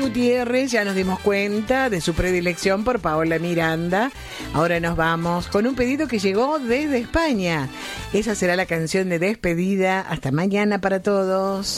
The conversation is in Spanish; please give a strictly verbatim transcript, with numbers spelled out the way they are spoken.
Gutiérrez, ya nos dimos cuenta de su predilección por Paola Miranda. Ahora nos vamos con un pedido que llegó desde España. Esa será la canción de despedida. Hasta mañana para todos.